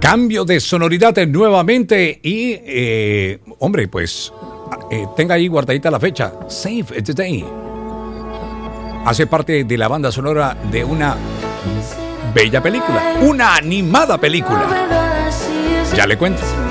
Cambio de sonoridad nuevamente y, hombre, pues, tenga ahí guardadita la fecha. Save the Day. Hace parte de la banda sonora de una bella película, una animada película. Ya le cuento.